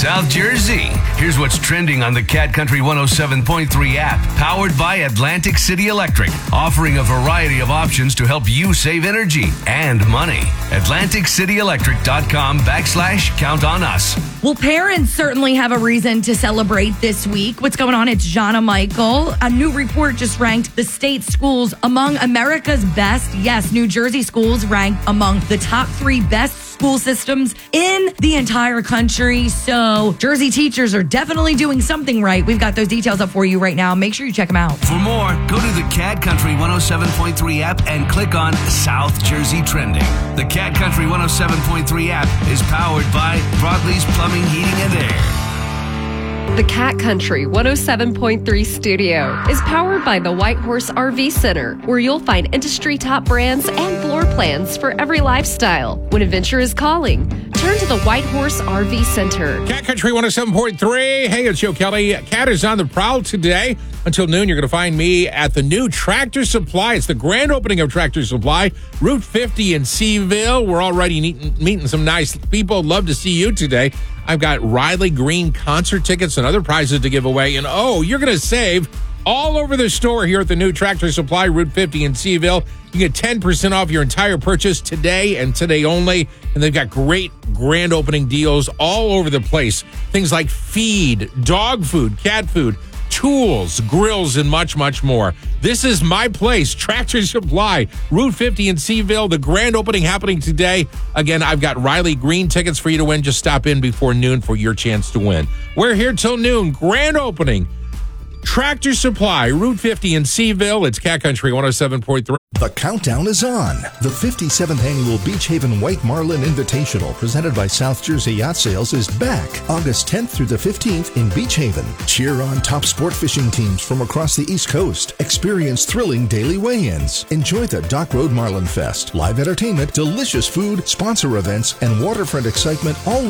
South Jersey. Here's what's trending on the Cat Country 107.3 app, powered by Atlantic City Electric, offering a variety of options to help you save energy and money. AtlanticCityElectric.com/count on us. Well, parents certainly have a reason to celebrate this week. What's going on? It's Jana Michael. A new report just ranked the state schools among America's best. Yes, New Jersey schools ranked among the top 3 best school systems in the entire country. So Jersey teachers are definitely doing something right. We've got those details up for you right now. Make sure you check them out. For more, go to the Cat Country 107.3 app and click on South Jersey Trending. The Cat Country 107.3 app is powered by Broadleys Plumbing, Heating, and Air. The Cat Country 107.3 studio is powered by the White Horse RV Center, where you'll find industry top brands and floor plans for every lifestyle. When adventure is calling, turn to the White Horse RV Center. Cat Country 107.3. Hey, it's Joe Kelly. Cat is on the prowl today. Until noon, you're going to find me at the new Tractor Supply. It's the grand opening of Tractor Supply, Route 50 in Seaville. We're already meeting some nice people. Love to see you today. I've got Riley Green concert tickets and other prizes to give away. And you're going to save all over the store here at the new Tractor Supply, Route 50 in Seaville. You get 10% off your entire purchase today and today only. And they've got great grand opening deals all over the place. Things like feed, dog food, cat food, tools, grills, and much, much more. This is my place, Tractor Supply, Route 50 in Seaville. The grand opening happening today. Again, I've got Riley Green tickets for you to win. Just stop in before noon for your chance to win. We're here till noon. Grand opening. Tractor Supply, Route 50 in Seaville. It's Cat Country 107.3. The countdown is on. The 57th annual Beach Haven White Marlin Invitational, presented by South Jersey Yacht Sales, is back August 10th through the 15th in Beach Haven. Cheer on top sport fishing teams from across the East Coast. Experience thrilling daily weigh-ins. Enjoy the Dock Road Marlin Fest, live entertainment, delicious food, sponsor events, and waterfront excitement all